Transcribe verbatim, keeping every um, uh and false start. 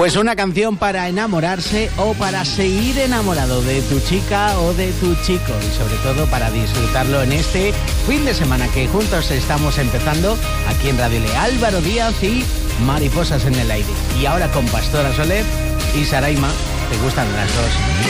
Pues una canción para enamorarse o para seguir enamorado de tu chica o de tu chico, y sobre todo para disfrutarlo en este fin de semana que juntos estamos empezando aquí en Radio Le. Álvaro Díaz y Mariposas en el Aire. Y ahora con Pastora Soler y Saraima, te gustan las dos.